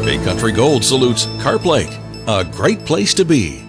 Big Country Gold salutes Carp Lake, a great place to be.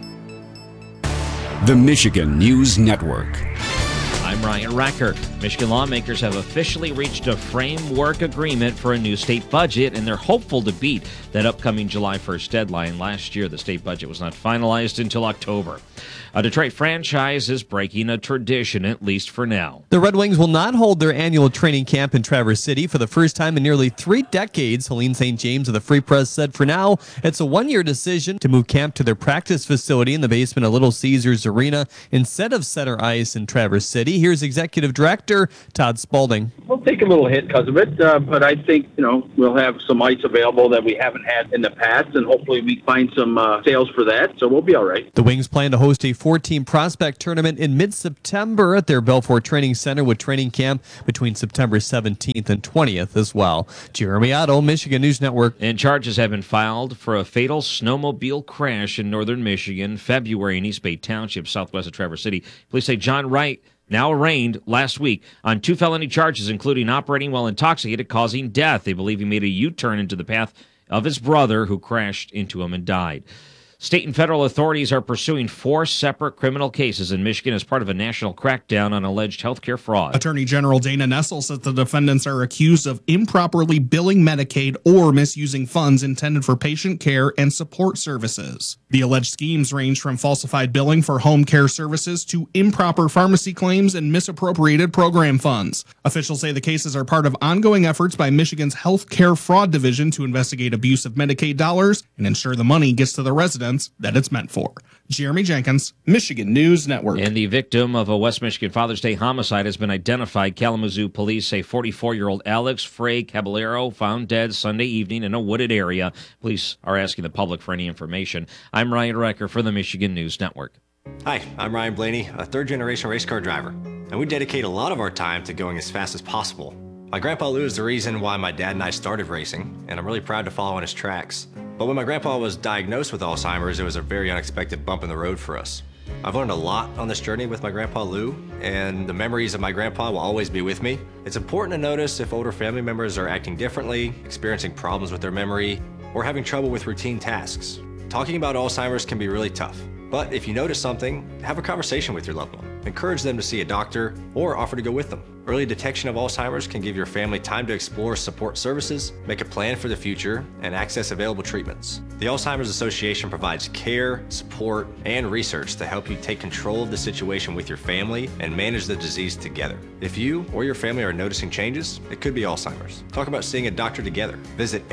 The Michigan News Network. I'm Ryan Recker. Michigan lawmakers have officially reached a framework agreement for a new state budget, and they're hopeful to beat that upcoming July 1st deadline. Last year, the state budget was not finalized until October. A Detroit franchise is breaking a tradition, at least for now. The Red Wings will not hold their annual training camp in Traverse City for the first time in nearly 3 decades. Helene St. James of the Free Press said for now, it's a one-year decision to move camp to their practice facility in the basement of Little Caesars Arena instead of center ice in Traverse City. Here's Executive Director Todd Spaulding. We'll take a little hit because of it, but I think, we'll have some ice available that we haven't had in the past, and hopefully we find some sales for that, so we'll be all right. The Wings plan to host a 14 prospect tournament in mid-September at their Belfort Training Center, with training camp between September 17th and 20th as well. Jeremy Otto, Michigan News Network. And charges have been filed for a fatal snowmobile crash in northern Michigan, February in East Bay Township, southwest of Traverse City. Police say John Wright now arraigned last week on 2 felony charges, including operating while intoxicated, causing death. They believe he made a U-turn into the path of his brother, who crashed into him and died. State and federal authorities are pursuing 4 separate criminal cases in Michigan as part of a national crackdown on alleged healthcare fraud. Attorney General Dana Nessel says the defendants are accused of improperly billing Medicaid or misusing funds intended for patient care and support services. The alleged schemes range from falsified billing for home care services to improper pharmacy claims and misappropriated program funds. Officials say the cases are part of ongoing efforts by Michigan's Healthcare Fraud Division to investigate abuse of Medicaid dollars and ensure the money gets to the residents that it's meant for. Jeremy Jenkins, Michigan News Network. And the victim of a West Michigan Father's Day homicide has been identified. Kalamazoo police say 44-year-old Alex Frey Caballero found dead Sunday evening in a wooded area. Police are asking the public for any information. I'm Ryan Recker for the Michigan News Network. Hi, I'm Ryan Blaney, a third-generation race car driver, and we dedicate a lot of our time to going as fast as possible. My grandpa Lou is the reason why my dad and I started racing, and I'm really proud to follow in his tracks. But when my grandpa was diagnosed with Alzheimer's, it was a very unexpected bump in the road for us. I've learned a lot on this journey with my grandpa Lou, and the memories of my grandpa will always be with me. It's important to notice if older family members are acting differently, experiencing problems with their memory, or having trouble with routine tasks. Talking about Alzheimer's can be really tough, but if you notice something, have a conversation with your loved one. Encourage them to see a doctor or offer to go with them. Early detection of Alzheimer's can give your family time to explore support services, make a plan for the future, and access available treatments. The Alzheimer's Association provides care, support, and research to help you take control of the situation with your family and manage the disease together. If you or your family are noticing changes, it could be Alzheimer's. Talk about seeing a doctor together. Visit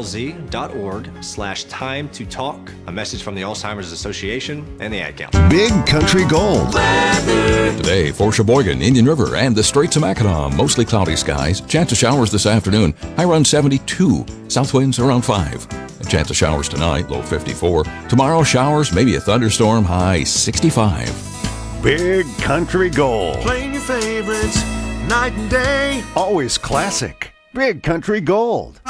alz.org/time to talk. A message from the Alzheimer's Association and the Ad Council. Big Country Gold. Today for Sheboygan, Indian River, and the Straits of Mackinac, mostly cloudy skies. Chance of showers this afternoon. High around 72. South winds around 5. A chance of showers tonight, low 54. Tomorrow, showers, maybe a thunderstorm, high 65. Big Country Gold. Playing your favorites night and day. Always classic. Big Country Gold.